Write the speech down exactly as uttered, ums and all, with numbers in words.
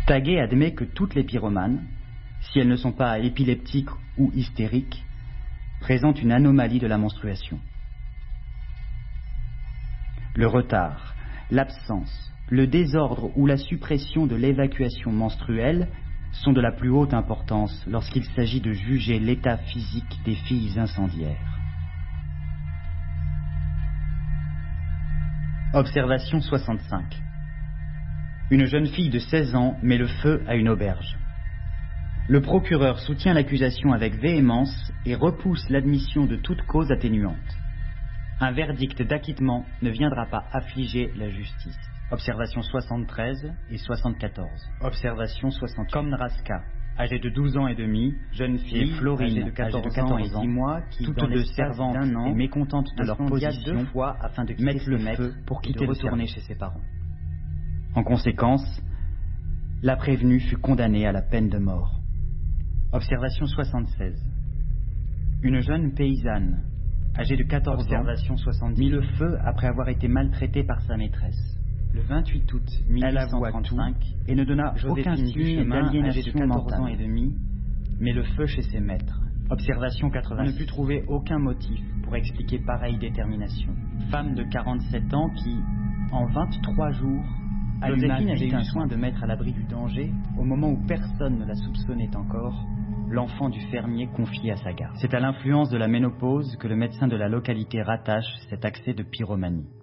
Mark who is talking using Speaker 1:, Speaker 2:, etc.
Speaker 1: Taguet admet que toutes les pyromanes, si elles ne sont pas épileptiques ou hystériques, présentent une anomalie de la menstruation. Le retard, l'absence, le désordre ou la suppression de l'évacuation menstruelle sont de la plus haute importance lorsqu'il s'agit de juger l'état physique des filles incendiaires. Observation soixante-cinq. Une jeune fille de seize ans met le feu à une auberge. Le procureur soutient l'accusation avec véhémence et repousse l'admission de toute cause atténuante. Un verdict d'acquittement ne viendra pas affliger la justice. Observation soixante-treize et soixante-quatorze. Observation soixante-huit. Komnraska, âgée de douze ans et demi, jeune fille, et Florine, âgée de quatorze ans et dix mois, qui, toutes deux servantes d'un an, et mécontentes de leur position, deux fois afin de mettre le feu pour quitter et retourner chez ses parents. En conséquence, la prévenue fut condamnée à la peine de mort. Observation soixante-seize. Une jeune paysanne, âgée de quatorze Observation ans, soixante-dix, mit le feu après avoir été maltraitée par sa maîtresse. Le vingt-huit août mille huit cent trente-cinq, et ne donna aucun signe d'aliénation de quatorze ans et demi, mais le feu chez ses maîtres. Observation quatre-vingts. On ne put trouver aucun motif pour expliquer pareille détermination. Femme de quarante-sept ans qui, en vingt-trois jours, Joséphine avait eu soin de mettre à l'abri du danger, au moment où personne ne la soupçonnait encore, l'enfant du fermier confié à sa garde. C'est à l'influence de la ménopause que le médecin de la localité rattache cet accès de pyromanie.